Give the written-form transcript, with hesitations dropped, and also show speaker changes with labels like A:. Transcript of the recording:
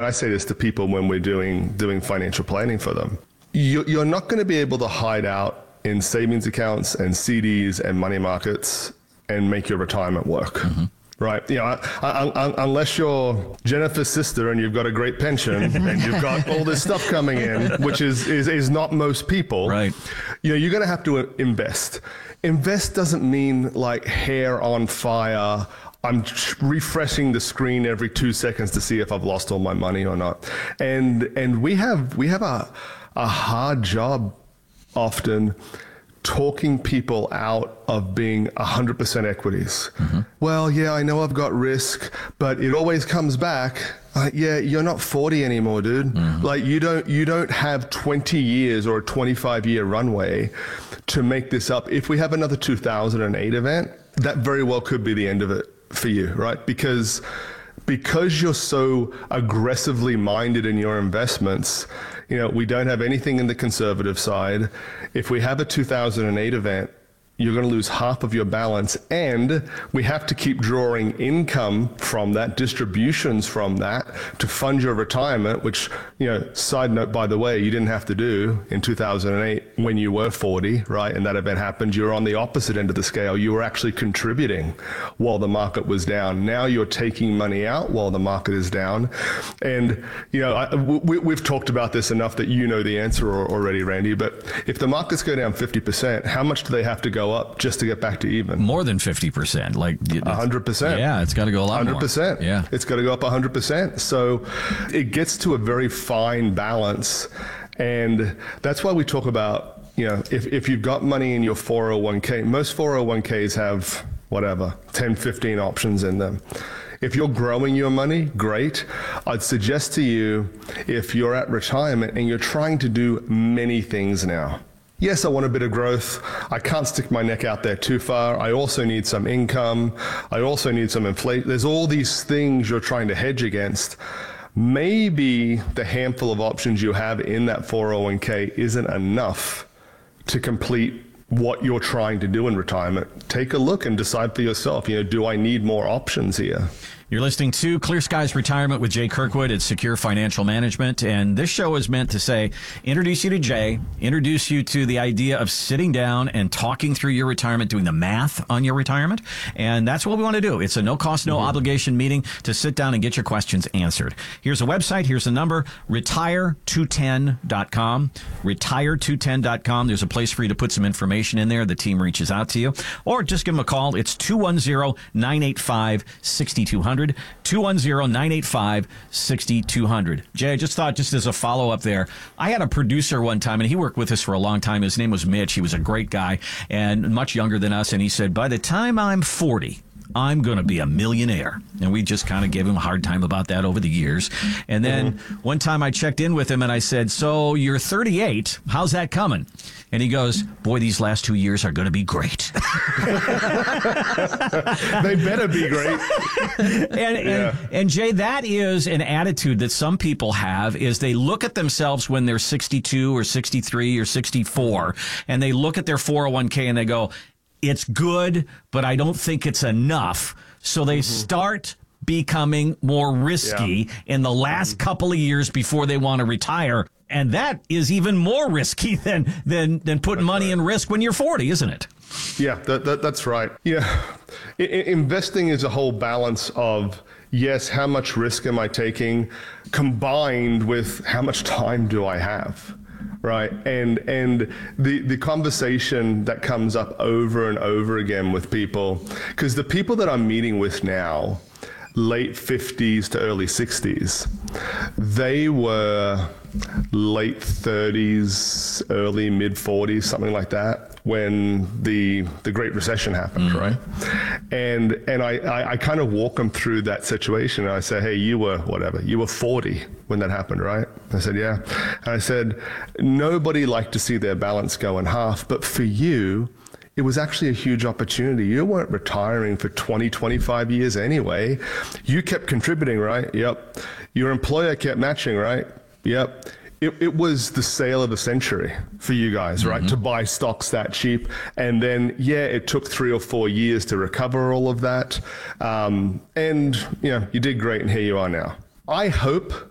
A: I say this to people when we're doing financial planning for them, you're not going to be able to hide out in savings accounts and CDs and money markets and make your retirement work. Mm-hmm. Right. You know, unless you're Jennifer's sister and you've got a great pension and you've got all this stuff coming in, which is not most people.
B: Right.
A: You know, you're going to have to invest. Invest doesn't mean like hair on fire. I'm refreshing the screen every 2 seconds to see if I've lost all my money or not. And we have a hard job often talking people out of being 100% equities. Mm-hmm. Well, yeah, I know I've got risk, but it always comes back. Yeah, you're not 40 anymore, dude. Mm-hmm. Like you don't have 20 years or a 25-year runway to make this up. If we have another 2008 event, that very well could be the end of it for you, right? Because you're so aggressively minded in your investments, you know, we don't have anything in the conservative side. If we have a 2008 event, you're going to lose half of your balance, and we have to keep drawing income from that, distributions from that to fund your retirement, which, you know, side note, by the way, you didn't have to do in 2008 when you were 40, right? And that event happened. You were on the opposite end of the scale. You were actually contributing while the market was down. Now you're taking money out while the market is down. And, you know, we've talked about this enough that you know the answer already, Randy, but if the markets go down 50%, how much do they have to go up just to get back to even?
B: More than 50%, like
A: 100%.
B: Yeah, it's got to go a lot
A: 100%.
B: More. Yeah,
A: it's got to go up 100%. So it gets to a very fine balance, and that's why we talk about, you know, if you've got money in your 401k, most 401ks have whatever 10, 15 options in them. If you're growing your money, great. I'd suggest to you, if you're at retirement and you're trying to do many things now. Yes, I want a bit of growth. I can't stick my neck out there too far. I also need some income. I also need some inflation. There's all these things you're trying to hedge against. Maybe the handful of options you have in that 401k isn't enough to complete what you're trying to do in retirement. Take a look and decide for yourself, you know, do I need more options here?
B: You're listening to Clear Skies Retirement with Jay Kirkwood at Secure Financial Management. And this show is meant to say, introduce you to Jay, introduce you to the idea of sitting down and talking through your retirement, doing the math on your retirement. And that's what we want to do. It's a no cost, no obligation meeting to sit down and get your questions answered. Here's a website. Here's the number, retire210.com, retire210.com. There's a place for you to put some information in there. The team reaches out to you, or just give them a call. It's 210-985-6200. 210-985-6200. Jay, I just thought, just as a follow-up there, I had a producer one time, and he worked with us for a long time. His name was Mitch. He was a great guy and much younger than us, and he said, by the time I'm 40, I'm going to be a millionaire. And we just kind of gave him a hard time about that over the years. And then one time I checked in with him and I said, so you're 38. How's that coming? And he goes, boy, these last 2 years are going to be great.
A: They better be great.
B: And Jay, that is an attitude that some people have, is they look at themselves when they're 62 or 63 or 64, and they look at their 401k and they go, it's good, but I don't think it's enough. So they start becoming more risky in the last couple of years before they want to retire. And that is even more risky than putting money in risk when you're 40, isn't it?
A: Yeah, that's right. Yeah. Investing is a whole balance of, yes, how much risk am I taking, combined with how much time do I have? Right. And the conversation that comes up over and over again with people, because the people that I'm meeting with now, late 50s to early 60s, they were late 30s, early mid 40s, something like that, when the Great Recession happened, right? And I kind of walk them through that situation. And I say, hey, you were 40 when that happened, right? I said, yeah. And I said, nobody liked to see their balance go in half, but for you, it was actually a huge opportunity. You weren't retiring for 20, 25 years anyway. You kept contributing, right? Yep. Your employer kept matching, right? Yep. It was the sale of the century for you guys, right? To buy stocks that cheap. And then, yeah, it took 3 or 4 years to recover all of that. And, you know, you did great, and here you are now. I hope